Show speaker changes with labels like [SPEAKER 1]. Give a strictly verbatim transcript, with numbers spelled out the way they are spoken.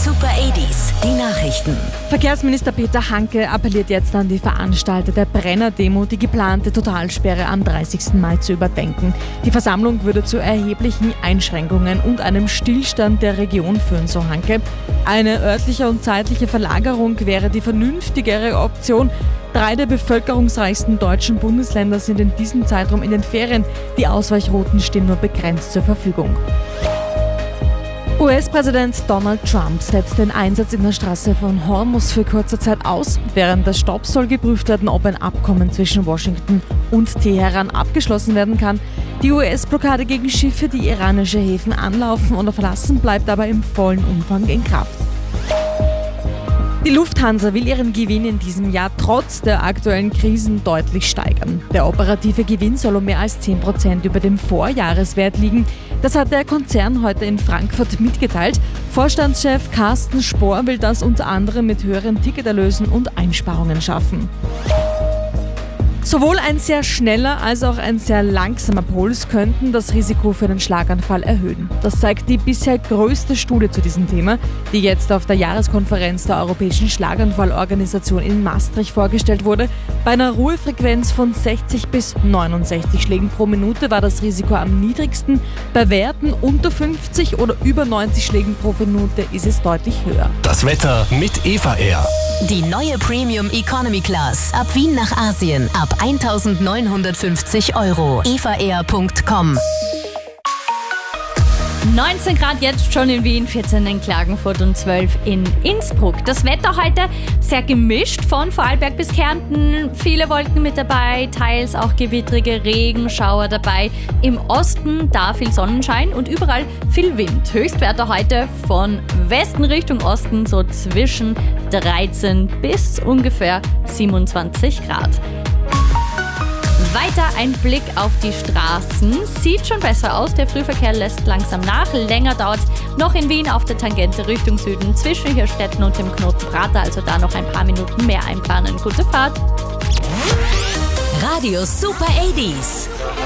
[SPEAKER 1] Super achtziger, die Nachrichten.
[SPEAKER 2] Verkehrsminister Peter Hanke appelliert jetzt an die Veranstalter der Brenner-Demo, die geplante Totalsperre am dreißigsten Mai zu überdenken. Die Versammlung würde zu erheblichen Einschränkungen und einem Stillstand der Region führen, so Hanke. Eine örtliche und zeitliche Verlagerung wäre die vernünftigere Option. Drei der bevölkerungsreichsten deutschen Bundesländer sind in diesem Zeitraum in den Ferien. Die Ausweichrouten stehen nur begrenzt zur Verfügung. U S-Präsident Donald Trump setzt den Einsatz in der Straße von Hormuz für kurze Zeit aus. Während des Stopps soll geprüft werden, ob ein Abkommen zwischen Washington und Teheran abgeschlossen werden kann. Die U S-Blockade gegen Schiffe, die iranische Häfen anlaufen oder verlassen, bleibt aber im vollen Umfang in Kraft. Die Lufthansa will ihren Gewinn in diesem Jahr trotz der aktuellen Krisen deutlich steigern. Der operative Gewinn soll um mehr als zehn Prozent über dem Vorjahreswert liegen. Das hat der Konzern heute in Frankfurt mitgeteilt. Vorstandschef Carsten Spohr will das unter anderem mit höheren Ticketerlösen und Einsparungen schaffen. Sowohl ein sehr schneller als auch ein sehr langsamer Puls könnten das Risiko für einen Schlaganfall erhöhen. Das zeigt die bisher größte Studie zu diesem Thema, die jetzt auf der Jahreskonferenz der Europäischen Schlaganfallorganisation in Maastricht vorgestellt wurde. Bei einer Ruhefrequenz von sechzig bis neunundsechzig Schlägen pro Minute war das Risiko am niedrigsten. Bei Werten unter fünfzig oder über neunzig Schlägen pro Minute ist es deutlich höher.
[SPEAKER 3] Das Wetter mit Eva Air.
[SPEAKER 1] Die neue Premium Economy Class ab Wien nach Asien ab eintausendneunhundertfünfzig Euro. eva air punkt com.
[SPEAKER 4] neunzehn Grad jetzt schon in Wien, vierzehn in Klagenfurt und zwölf in Innsbruck. Das Wetter heute sehr gemischt, von Vorarlberg bis Kärnten. Viele Wolken mit dabei, teils auch gewittrige Regenschauer dabei. Im Osten da viel Sonnenschein und überall viel Wind. Höchstwerte heute von Westen Richtung Osten so zwischen dreizehn bis ungefähr siebenundzwanzig Grad. Weiter ein Blick auf die Straßen. Sieht schon besser aus. Der Frühverkehr lässt langsam nach. Länger dauert es noch in Wien auf der Tangente Richtung Süden zwischen Hirstetten und dem Knoten Prater. Also da noch ein paar Minuten mehr einplanen. Gute Fahrt.
[SPEAKER 1] Radio Super achtziger.